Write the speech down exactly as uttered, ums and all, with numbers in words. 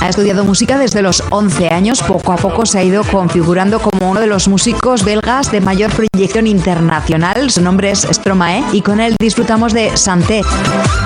Ha estudiado música desde los once años. Poco a poco se ha ido configurando como uno de los músicos belgas de mayor proyección internacional. Su nombre es Stromae y con él disfrutamos de Santé.